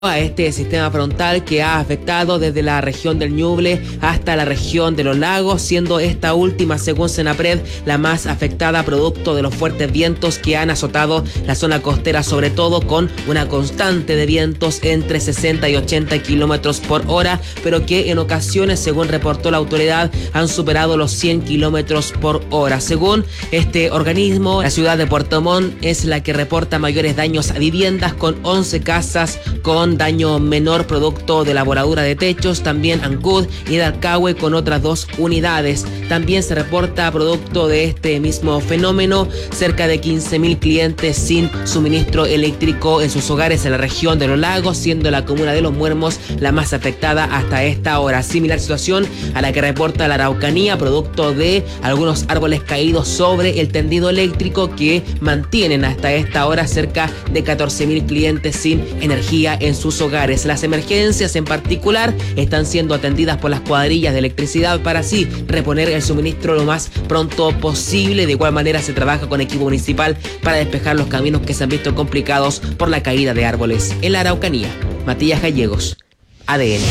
a este sistema frontal que ha afectado desde la región del Ñuble hasta la región de los lagos, siendo esta última, según Senapred, la más afectada producto de los fuertes vientos que han azotado la zona costera, sobre todo con una constante de vientos entre 60 y 80 kilómetros por hora, pero que en ocasiones, según reportó la autoridad, han superado los 100 kilómetros por hora. Según este organismo, la ciudad de Puerto Montt es la que reporta mayores daños a viviendas, con 11 casas con daño menor producto de la voladura de techos, también Ancud y Dalcahue con otras 2 unidades. También se reporta, producto de este mismo fenómeno, cerca de 15.000 clientes sin suministro eléctrico en sus hogares en la región de los lagos, siendo la comuna de Los Muermos la más afectada hasta esta hora. Similar situación a la que reporta la Araucanía, producto de algunos árboles caídos sobre el tendido eléctrico que mantienen hasta esta hora cerca de 14.000 clientes sin energía en sus hogares. Las emergencias en particular están siendo atendidas por las cuadrillas de electricidad para así reponer el suministro lo más pronto posible. De igual manera se trabaja con equipo municipal para despejar los caminos que se han visto complicados por la caída de árboles. En la Araucanía, Matías Gallegos, ADN.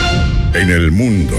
En el mundo.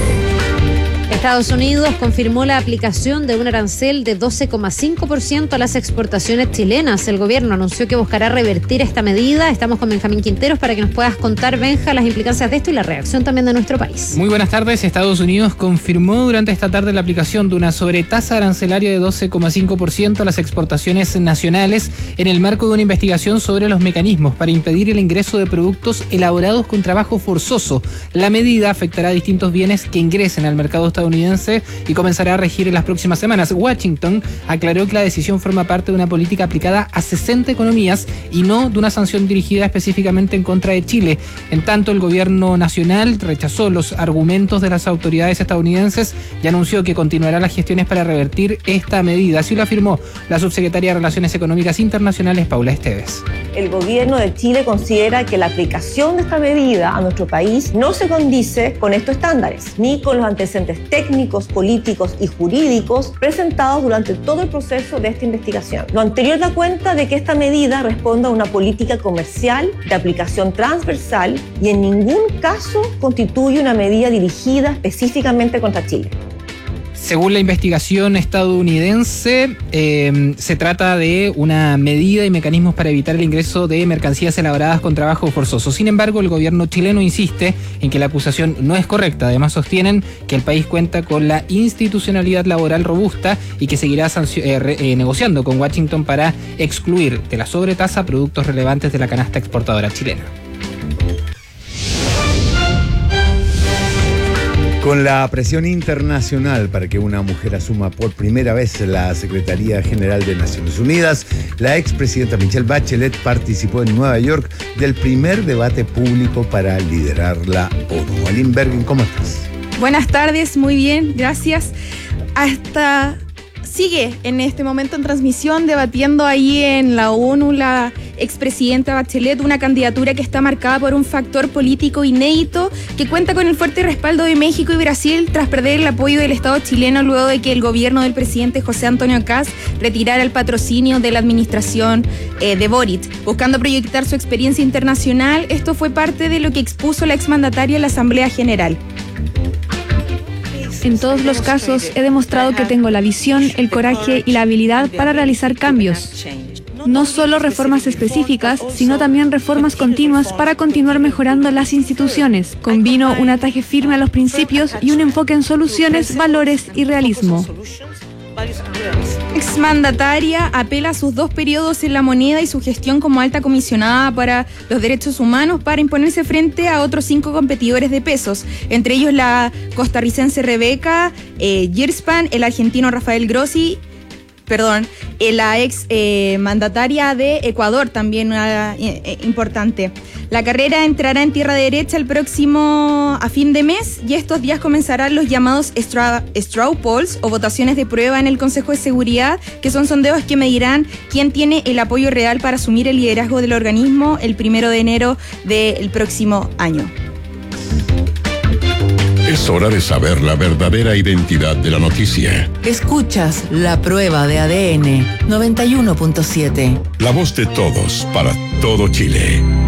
Estados Unidos confirmó la aplicación de un arancel de 12,5% a las exportaciones chilenas. El gobierno anunció que buscará revertir esta medida. Estamos con Benjamín Quinteros para que nos puedas contar, Benja, las implicancias de esto y la reacción también de nuestro país. Muy buenas tardes. Estados Unidos confirmó durante esta tarde la aplicación de una sobretasa arancelaria de 12,5% a las exportaciones nacionales en el marco de una investigación sobre los mecanismos para impedir el ingreso de productos elaborados con trabajo forzoso. La medida afectará a distintos bienes que ingresen al mercado estadounidense y comenzará a regir en las próximas semanas. Washington aclaró que la decisión forma parte de una política aplicada a 60 economías y no de una sanción dirigida específicamente en contra de Chile. En tanto, el gobierno nacional rechazó los argumentos de las autoridades estadounidenses y anunció que continuará las gestiones para revertir esta medida. Así lo afirmó la subsecretaria de Relaciones Económicas Internacionales, Paula Esteves. El gobierno de Chile considera que la aplicación de esta medida a nuestro país no se condice con estos estándares, ni con los antecedentes técnicos, políticos y jurídicos presentados durante todo el proceso de esta investigación. Lo anterior da cuenta de que esta medida responde a una política comercial de aplicación transversal y en ningún caso constituye una medida dirigida específicamente contra Chile. Según la investigación estadounidense, se trata de una medida y mecanismos para evitar el ingreso de mercancías elaboradas con trabajo forzoso. Sin embargo, el gobierno chileno insiste en que la acusación no es correcta. Además, sostienen que el país cuenta con la institucionalidad laboral robusta y que seguirá negociando con Washington para excluir de la sobretasa productos relevantes de la canasta exportadora chilena. Con la presión internacional para que una mujer asuma por primera vez la Secretaría General de Naciones Unidas, la expresidenta Michelle Bachelet participó en Nueva York del primer debate público para liderar la ONU. Aline Bergen, ¿cómo estás? Buenas tardes, muy bien, gracias. Sigue en este momento en transmisión debatiendo ahí en la ONU la expresidenta Bachelet, una candidatura que está marcada por un factor político inédito que cuenta con el fuerte respaldo de México y Brasil tras perder el apoyo del Estado chileno luego de que el gobierno del presidente José Antonio Kast retirara el patrocinio de la administración de Boric. Buscando proyectar su experiencia internacional, esto fue parte de lo que expuso la exmandataria en la Asamblea General. En todos los casos he demostrado que tengo la visión, el coraje y la habilidad para realizar cambios. No solo reformas específicas, sino también reformas continuas para continuar mejorando las instituciones. Combino un ataque firme a los principios y un enfoque en soluciones, valores y realismo. Exmandataria apela a sus 2 periodos en la moneda y su gestión como alta comisionada para los derechos humanos para imponerse frente a otros 5 competidores de pesos, entre ellos la costarricense Rebeca Gillespie, el argentino Rafael Grossi, la ex mandataria de Ecuador, también importante. La carrera entrará en tierra derecha a fin de mes y estos días comenzarán los llamados straw polls o votaciones de prueba en el Consejo de Seguridad, que son sondeos que medirán quién tiene el apoyo real para asumir el liderazgo del organismo el 1 de enero del próximo año. Es hora de saber la verdadera identidad de la noticia. Escuchas La Prueba de ADN 91.7. La voz de todos para todo Chile.